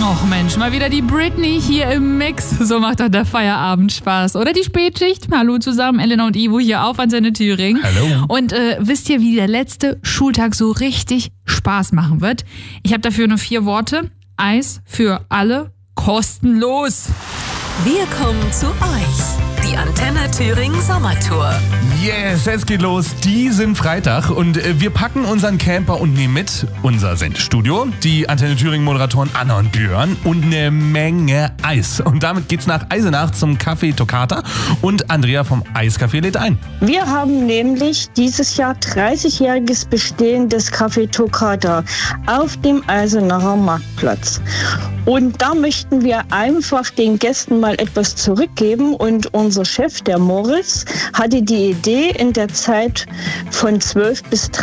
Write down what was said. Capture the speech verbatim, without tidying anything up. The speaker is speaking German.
Och Mensch, mal wieder die Britney hier im Mix. So macht doch der Feierabend Spaß. Oder die Spätschicht. Hallo zusammen, Elena und Ivo hier auf Antenne Thüringen. Hallo. Und äh, wisst ihr, wie der letzte Schultag so richtig Spaß machen wird? Ich habe dafür nur vier Worte. Eis für alle, kostenlos. Wir kommen zu euch. Die Antenne Thüringen Sommertour. Yes, es geht los diesen Freitag und äh, wir packen unseren Camper und nehmen mit unser Sendestudio, die Antenne Thüringen Moderatoren Anna und Björn und eine Menge Eis. Und damit geht's nach Eisenach zum Café Toccata und Andrea vom Eiscafé lädt ein. Wir haben nämlich dieses Jahr dreißigjähriges Bestehen des Café Toccata auf dem Eisenacher Marktplatz. Und da möchten wir einfach den Gästen mal etwas zurückgeben und unser Chef, der Moritz, hatte die Idee in der Zeit von zwölf bis